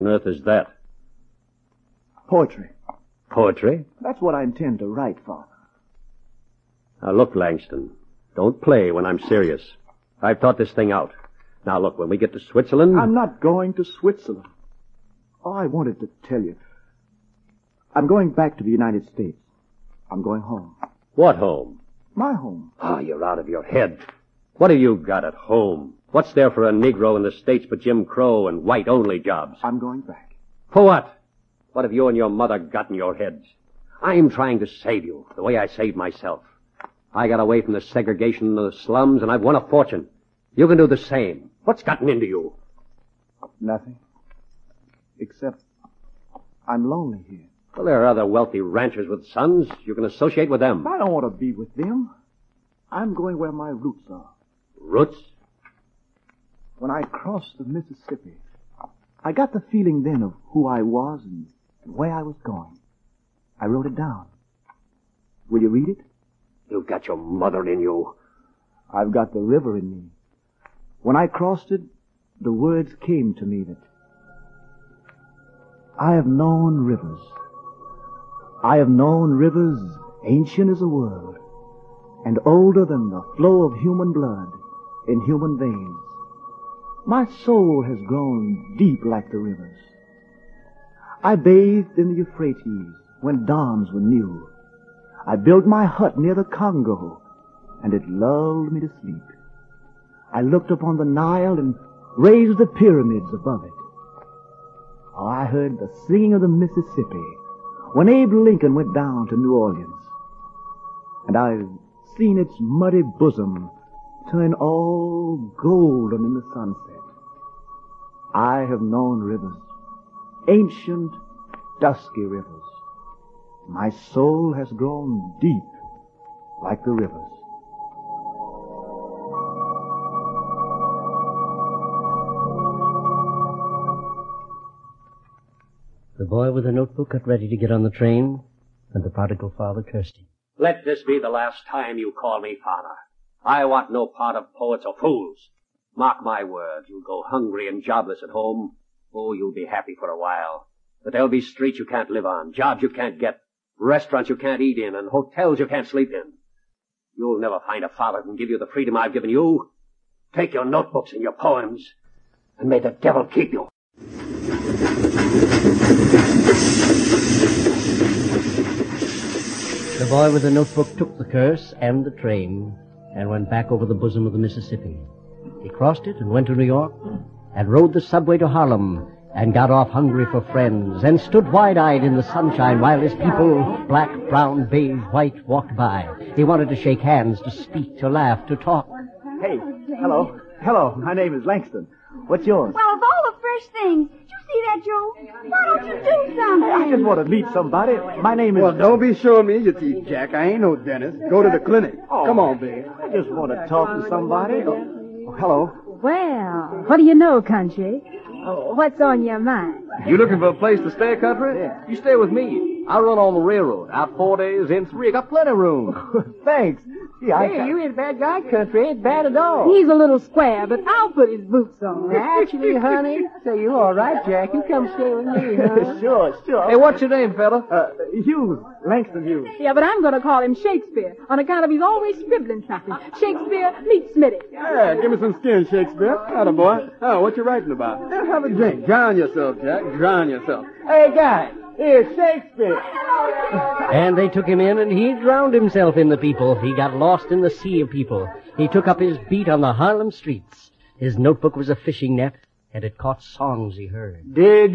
On earth is that? Poetry. Poetry? That's what I intend to write, Father. Now look, Langston, don't play when I'm serious. I've thought this thing out. Now look, when we get to Switzerland... I'm not going to Switzerland. Oh, I wanted to tell you. I'm going back to the United States. I'm going home. What home? My home. Ah, you're out of your head. What have you got at home? What's there for a Negro in the States but Jim Crow and white-only jobs? I'm going back. For what? What have you and your mother got in your heads? I'm trying to save you, the way I saved myself. I got away from the segregation in the slums, and I've won a fortune. You can do the same. What's gotten into you? Nothing. Except I'm lonely here. Well, there are other wealthy ranchers with sons. You can associate with them. I don't want to be with them. I'm going where my roots are. Roots? When I crossed the Mississippi, I got the feeling then of who I was and where I was going. I wrote it down. Will you read it? You've got your mother in you. I've got the river in me. When I crossed it, the words came to me that I have known rivers. I have known rivers ancient as the world and older than the flow of human blood in human veins. My soul has grown deep like the rivers. I bathed in the Euphrates when dawns were new. I built my hut near the Congo, and it lulled me to sleep. I looked upon the Nile and raised the pyramids above it. Oh, I heard the singing of the Mississippi when Abe Lincoln went down to New Orleans. And I've seen its muddy bosom turn all golden in the sunset. I have known rivers, ancient, dusky rivers. My soul has grown deep like the rivers. The boy with the notebook got ready to get on the train, and the prodigal father cursed him. Let this be the last time you call me father. I want no part of poets or fools. Mark my words, you'll go hungry and jobless at home. Oh, you'll be happy for a while. But there'll be streets you can't live on, jobs you can't get, restaurants you can't eat in, and hotels you can't sleep in. You'll never find a father who can give you the freedom I've given you. Take your notebooks and your poems, and may the devil keep you. The boy with the notebook took the curse and the train and went back over the bosom of the Mississippi. He crossed it and went to New York and rode the subway to Harlem and got off hungry for friends and stood wide-eyed in the sunshine while his people, black, brown, beige, white, walked by. He wanted to shake hands, to speak, to laugh, to talk. Hey, hello. Hello, my name is Langston. What's yours? Well, of all the fresh things, did you see that, Joe? Why don't you do something? I just want to meet somebody. My name is... Well, don't be showing me your teeth, Jack. I ain't no dentist. Go to the clinic. Oh, Come on, babe. I just want to talk to somebody. Oh, hello. Well, what do you know, country? What's on your mind? You looking for a place to stay, country? Yeah. You stay with me. I run on the railroad. Out 4 days, in 3. I got plenty of room. Thanks. Yeah, Hey, you ain't a bad guy, country. Ain't bad at all. He's a little square, but I'll put his boots on. Actually, honey, say you all right, Jack. You come stay with me, huh? Sure. Hey, what's your name, fella? Hughes. Langston Hughes. Yeah, but I'm going to call him Shakespeare on account of he's always scribbling something. Shakespeare, meet Smitty. Yeah, give me some skin, Shakespeare. Atta boy. Oh, what you writing about? Yeah, have a drink. Drown yourself, Jack. Drown yourself. Hey, guys. Here's Shakespeare. And they took him in, and he drowned himself in the people. He got lost in the sea of people. He took up his beat on the Harlem streets. His notebook was a fishing net, and it caught songs he heard. Did